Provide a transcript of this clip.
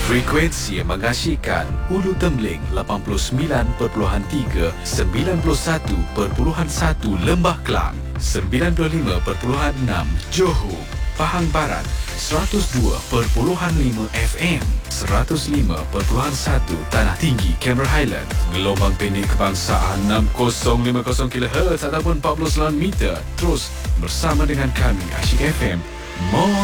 Frekuensi yang mengasyikkan Ulu Tembeling 89.3, 91.1 Lembah Kelang, 95.6 Johor, Pahang Barat, 102.5 FM, 105.1 Tanah Tinggi, Cameron Highland, gelombang pendek kebangsaan 6050 kHz ataupun 49 meter. Terus bersama dengan kami Asyik FM.